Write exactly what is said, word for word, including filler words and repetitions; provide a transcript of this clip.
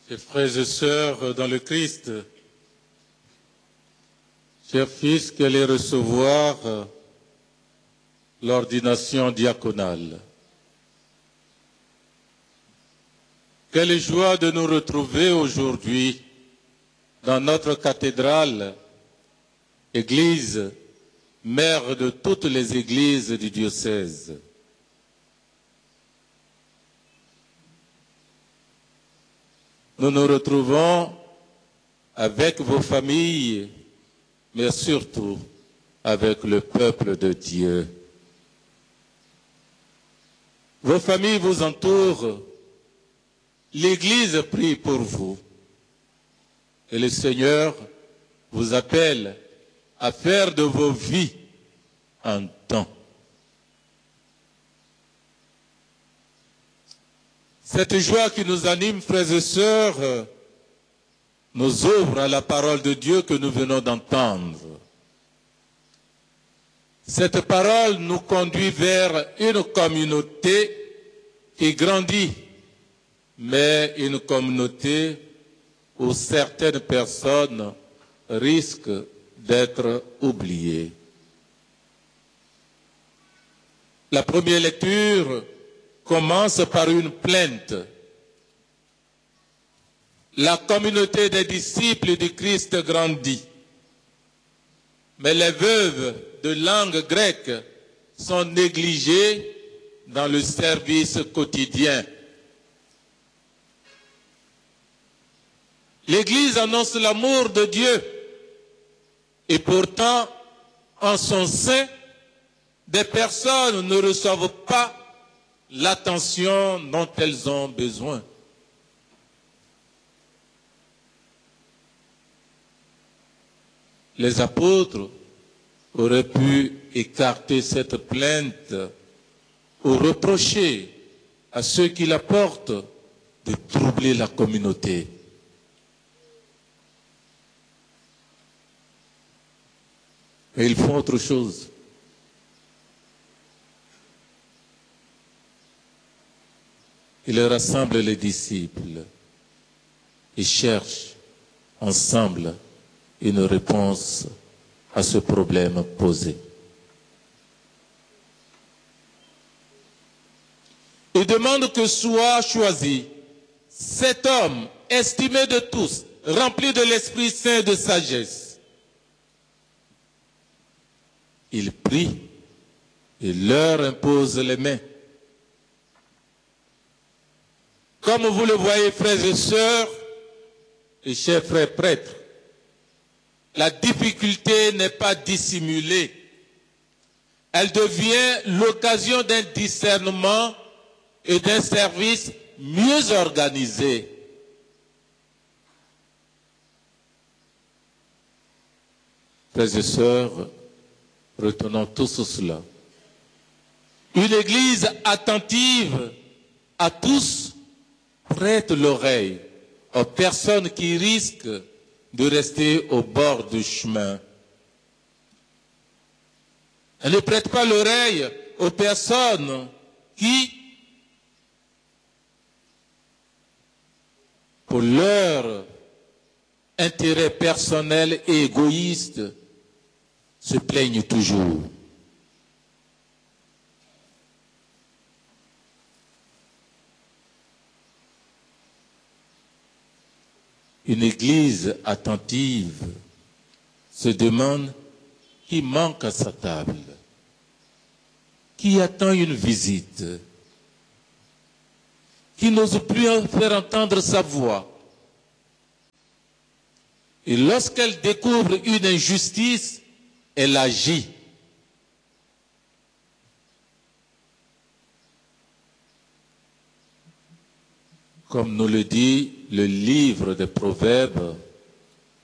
Chers frères et sœurs dans le Christ, chers fils qui allez recevoir l'ordination diaconale, quelle joie de nous retrouver aujourd'hui dans notre cathédrale, église, mère de toutes les églises du diocèse. Nous nous retrouvons avec vos familles, mais surtout avec le peuple de Dieu. Vos familles vous entourent, l'Église prie pour vous, et le Seigneur vous appelle à faire de vos vies un temps. Cette joie qui nous anime, frères et sœurs, nous ouvre à la parole de Dieu que nous venons d'entendre. Cette parole nous conduit vers une communauté qui grandit, mais une communauté où certaines personnes risquent d'être oubliées. La première lecture commence par une plainte. La communauté des disciples du Christ grandit, mais les veuves de langue grecque sont négligées dans le service quotidien. L'Église annonce l'amour de Dieu et pourtant, en son sein, des personnes ne reçoivent pas l'attention dont elles ont besoin. Les apôtres auraient pu écarter cette plainte ou reprocher à ceux qui la portent de troubler la communauté. Mais ils font autre chose. Ils rassemblent les disciples et cherchent ensemble une réponse à ce problème posé. Ils demandent que soit choisi cet homme estimé de tous, rempli de l'Esprit Saint et de sagesse. Ils prient et leur imposent les mains. Comme vous le voyez, frères et sœurs, et chers frères prêtres, la difficulté n'est pas dissimulée. Elle devient l'occasion d'un discernement et d'un service mieux organisé. Frères et sœurs, retenons tous cela. Une église attentive à tous prête l'oreille aux personnes qui risquent de rester au bord du chemin. Elle ne prête pas l'oreille aux personnes qui, pour leur intérêt personnel et égoïste, se plaignent toujours. Une église attentive se demande qui manque à sa table, qui attend une visite, qui n'ose plus faire entendre sa voix. Et lorsqu'elle découvre une injustice, elle agit. Comme nous le dit le livre des Proverbes,